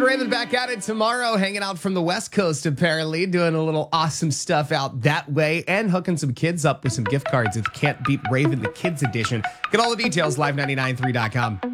and Raymond back at it tomorrow, hanging out from the West Coast, apparently, doing a little awesome stuff out that way and hooking some kids up with some gift cards with Can't Beat Raven, the Kids Edition. Get all the details, live993.com.